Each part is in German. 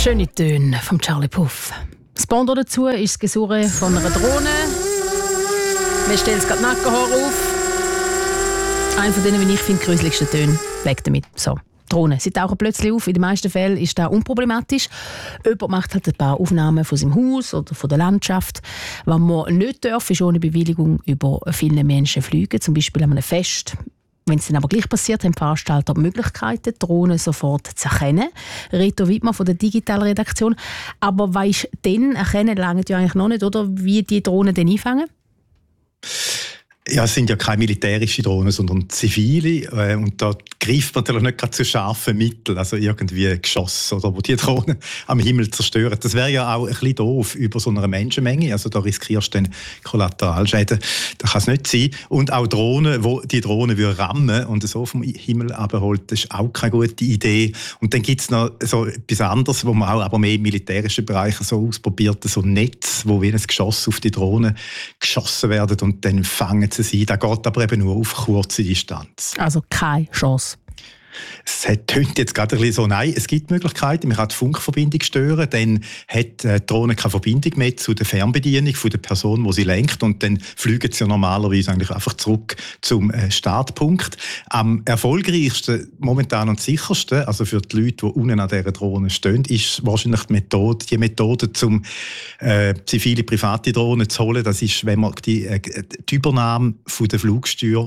Schöne Töne von Charlie Puth. Das Pendant dazu ist das Gesurre von einer Drohne. Mir stellt es gerade Nackenhaare auf. Einer von denen, wie ich finde, gruseligsten Töne. Weg damit. So. Drohnen. Sie tauchen plötzlich auf. In den meisten Fällen ist das unproblematisch. Jemand macht halt ein paar Aufnahmen von seinem Haus oder von der Landschaft. Was man nicht darf, ist ohne Bewilligung über viele Menschen fliegen, zum Beispiel an einem Fest. Wenn es dann aber gleich passiert, haben die Veranstalter die Möglichkeit, die Drohnen sofort zu erkennen. Reto Wittmann von der Digitalredaktion. Aber weisst denn, erkennen langt ja eigentlich noch nicht, oder? Wie die Drohnen denn einfangen? Ja, es sind ja keine militärischen Drohnen, sondern zivile. Und da greift man natürlich nicht gerade zu scharfen Mitteln, also irgendwie Geschosse, oder, wo die Drohnen am Himmel zerstören. Das wäre ja auch ein bisschen doof über so einer Menschenmenge. Also da riskierst du dann Kollateralschäden. Das kann es nicht sein. Und auch Drohnen, wo die Drohnen rammen und so vom Himmel abholt, das ist auch keine gute Idee. Und dann gibt es noch so etwas anderes, wo man auch aber mehr im militärischen Bereich so ausprobiert, so ein Netz, wo wie ein Geschoss auf die Drohnen geschossen werden und dann fangen sie. Das geht aber eben nur auf kurze Distanz. Also keine Chance. Es tönt jetzt gerade ein bisschen so, nein, es gibt Möglichkeiten, man kann die Funkverbindung stören, dann hat die Drohne keine Verbindung mehr zu der Fernbedienung von der Person, die sie lenkt, und dann fliegen sie ja normalerweise eigentlich einfach zurück zum Startpunkt. Am erfolgreichsten, momentan und sichersten, also für die Leute, die unten an dieser Drohne stehen, ist wahrscheinlich die Methode, um zivile, private Drohnen zu holen. Das ist, wenn man die Übernahme von der Flugsteuerung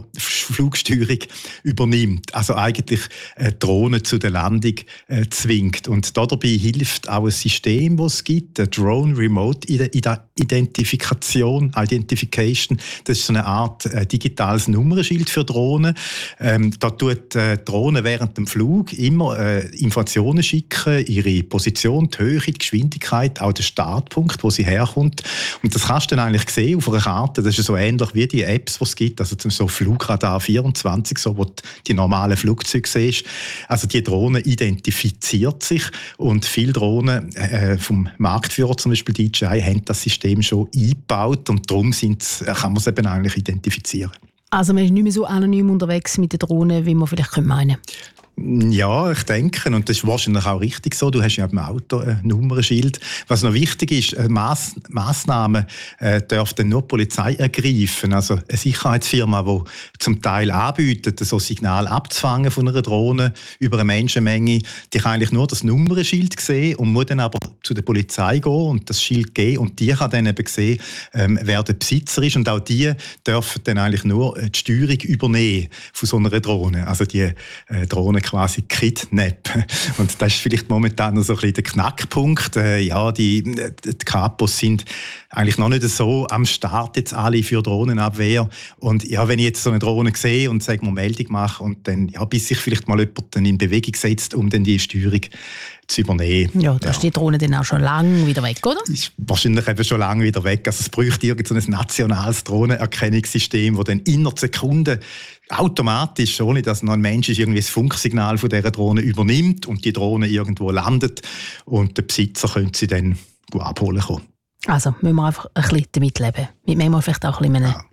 übernimmt. Also eigentlich Drohne zu der Landung zwingt. Und dabei hilft auch ein System, das es gibt, eine Drone Remote Identification. Das ist so eine Art digitales Nummernschild für Drohnen. Da tut die Drohne während dem Flug immer Informationen schicken, ihre Position, die Höhe, die Geschwindigkeit, auch den Startpunkt, wo sie herkommt. Und das kannst du dann eigentlich sehen auf einer Karte. Das ist so ähnlich wie die Apps, die es gibt, also zum so Flugradar 24, so, wo die normalen Flugzeuge siehst. Also die Drohne identifiziert sich, und viele Drohnen vom Marktführer, zum Beispiel DJI, haben das System schon eingebaut, und darum kann man es eben eigentlich identifizieren. Also man ist nicht mehr so anonym unterwegs mit der Drohne, wie man vielleicht meinen könnte. Ja, ich denke, und das ist wahrscheinlich auch richtig so. Du hast ja im Auto ein Nummernschild. Was noch wichtig ist, Massnahmen darf dann nur die Polizei ergreifen. Also eine Sicherheitsfirma, die zum Teil anbietet, so ein Signal abzufangen von einer Drohne über eine Menschenmenge, die kann eigentlich nur das Nummernschild sehen und muss dann aber zu der Polizei gehen und das Schild geben, und die kann dann eben sehen, wer der Besitzer ist, und auch die dürfen dann eigentlich nur die Steuerung übernehmen von so einer Drohne. Also die Drohne quasi kidnappen. Und das ist vielleicht momentan noch so ein bisschen der Knackpunkt. Die Kapos sind eigentlich noch nicht so am Start jetzt alle für Drohnenabwehr. Und ja, wenn ich jetzt so eine Drohne sehe und sage, mal Meldung mache, und dann, bis sich vielleicht mal jemand dann in Bewegung setzt, um dann die Steuerung zu übernehmen. Ja, da ist die Drohne dann auch schon lange wieder weg, oder? Ist wahrscheinlich eben schon lange wieder weg. Also es bräuchte irgend so ein nationales Drohnenerkennungssystem, das dann innerhalb Sekunden automatisch, ohne dass noch ein Mensch ist, irgendwie das Funksignal von dieser Drohne übernimmt und die Drohne irgendwo landet, und der Besitzer könnte sie dann abholen kommen. Also müssen wir einfach ein bisschen damit leben. Mit manchmal vielleicht auch ein bisschen